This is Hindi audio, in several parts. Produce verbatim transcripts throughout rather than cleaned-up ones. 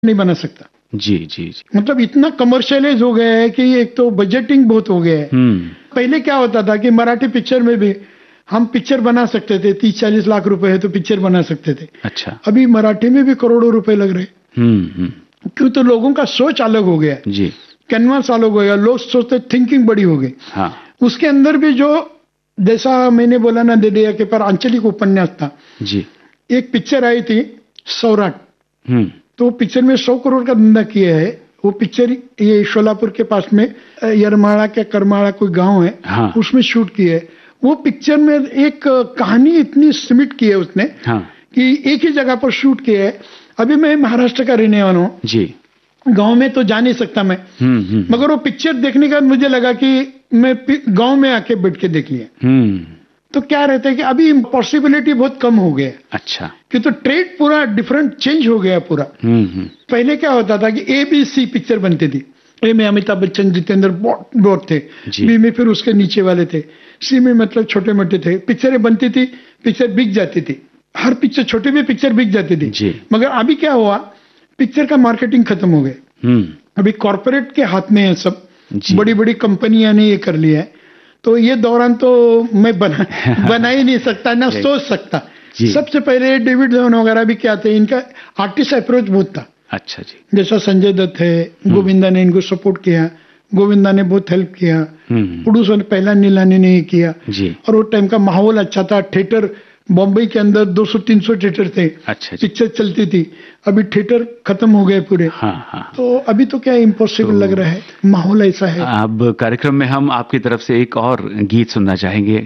नहीं बना सकता। जी जी जी। मतलब इतना कमर्शियलाइज हो गया है कि एक तो बजटिंग बहुत हो गया है। पहले क्या होता था कि मराठी पिक्चर में भी हम पिक्चर बना सकते थे, तीस चालीस लाख रुपए है तो पिक्चर बना सकते थे। अच्छा। अभी मराठी में भी करोड़ों रुपए लग रहे। हम्म क्यों? तो लोगों का सोच अलग हो गया जी, कैनवास अलग हो गया, लोग सोचते थिंकिंग बड़ी हो गई। हाँ। उसके अंदर भी जो जैसा मैंने बोला ना देदिया के पर आंचलिक उपन्यास था जी। एक पिक्चर आई थी सौराट, हम्म तो पिक्चर में सौ करोड़ का धंधा किया है। वो पिक्चर ये शोलापुर के पास में यरमाड़ा क्या करमाड़ा कोई गांव है, हाँ। उसमें शूट किया है। वो पिक्चर में एक कहानी इतनी सिमिट की है उसने, हाँ। कि एक ही जगह पर शूट किया है। अभी मैं महाराष्ट्र का रहने वाला हूँ जी, गांव में तो जा नहीं सकता मैं, हम्म हम्म मगर वो पिक्चर देखने का मुझे लगा कि मैं गांव में आके बैठ के देख लिया। हम्म तो क्या रहता है कि अभी पॉसिबिलिटी बहुत कम हो गया। अच्छा। कि तो ट्रेड पूरा डिफरेंट चेंज हो गया पूरा। हम्म पहले क्या होता था कि ए बी सी पिक्चर बनती थी। ए में अमिताभ बच्चन जितेंद्र बहुत थे, बी में फिर उसके नीचे वाले थे, सी में मतलब छोटे मोटे थे। पिक्चरें बनती थी, पिक्चर बिक जाती थी, हर पिक्चर छोटी भी पिक्चर बिक जाती थी। मगर अभी क्या हुआ, पिक्चर का मार्केटिंग खत्म हो गया। अभी कॉर्पोरेट के हाथ में है सब, बड़ी बड़ी कंपनियां ने ये कर लिया है। तो ये दौरान तो मैं बना बना ही नहीं सकता ना सोच सकता। सबसे पहले डेविड धवन वगैरह भी क्या थे, इनका आर्टिस्ट अप्रोच बहुत था। अच्छा जी। जैसा संजय दत्त है, गोविंदा ने इनको सपोर्ट किया, गोविंदा ने बहुत हेल्प किया, प्रोड्यूसर ने पहला नीलानी ने किया जी। और वो टाइम का माहौल अच्छा था। थिएटर बॉम्बे के अंदर दो सौ तीन सौ थिएटर थे। अच्छा। पिक्चर चलती थी। अभी थिएटर खत्म हो गए पूरे। हाँ हाँ। तो अभी तो क्या इम्पॉसिबल तो लग रहा है, माहौल ऐसा है। अब कार्यक्रम में हम आपकी तरफ से एक और गीत सुनना चाहेंगे।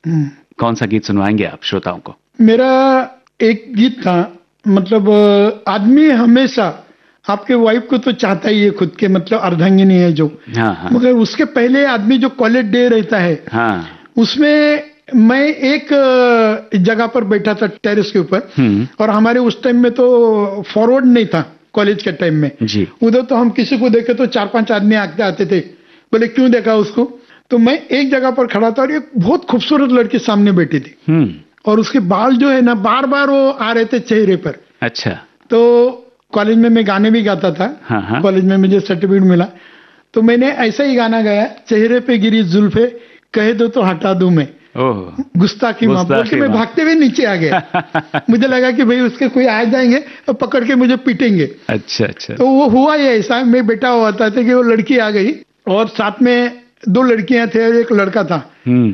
कौन सा गीत सुनवाएंगे आप श्रोताओं को? मेरा एक गीत था, मतलब आदमी हमेशा आपके वाइफ को तो चाहता ही है खुद के, मतलब अर्धांगिनी है जो, हाँ हाँ। मगर उसके पहले आदमी जो कॉलेज डे रहता है, हाँ। उसमें मैं एक जगह पर बैठा था टेरेस के ऊपर, और हमारे उस टाइम में तो फॉरवर्ड नहीं था कॉलेज के टाइम में जी। उधर तो हम किसी को देखे तो चार पांच आदमी आते आते थे, बोले क्यों देखा उसको। तो मैं एक जगह पर खड़ा था और एक बहुत खूबसूरत लड़की सामने बैठी थी, और उसके बाल जो है ना बार बार वो आ रहे थे चेहरे पर। अच्छा। तो कॉलेज में मैं गाने भी गाता था, हाँ। कॉलेज में मुझे सर्टिफिकेट मिला, तो मैंने ऐसा ही गाना गाया, चेहरे पे गिरी जुल्फे कहे दो तो हटा दूं मैं, गुस्ताखी माफ बोल के मैं भागते हुए नीचे आ गया। मुझे लगा कि भाई उसके कोई आ जाएंगे तो पकड़ के मुझे पीटेंगे। अच्छा अच्छा। तो वो हुआ ही ऐसा, मैं बैठा हुआ था कि वो लड़की आ गई और साथ में दो लड़कियां थे और एक लड़का था।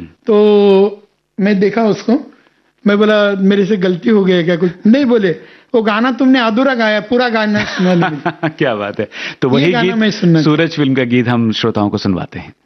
तो मैं देखा उसको, मैं बोला मेरे से गलती हो गई क्या? कुछ नहीं बोले, वो गाना तुमने अधूरा गाया, पूरा गाना सुना। क्या बात है। तो वही गीत सूरज फिल्म का गीत हम श्रोताओं को सुनवाते हैं।